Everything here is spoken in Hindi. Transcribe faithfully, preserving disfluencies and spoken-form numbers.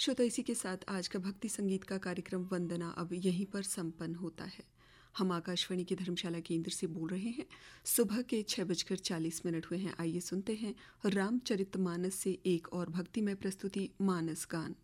श्रोता, इसी के साथ आज का भक्ति संगीत का कार्यक्रम वंदना अब यहीं पर संपन्न होता है। हम आकाशवाणी के धर्मशाला केंद्र से बोल रहे हैं। सुबह के छह बजकर चालीस मिनट हुए हैं। आइए सुनते हैं रामचरितमानस से एक और भक्तिमय प्रस्तुति, मानस गान।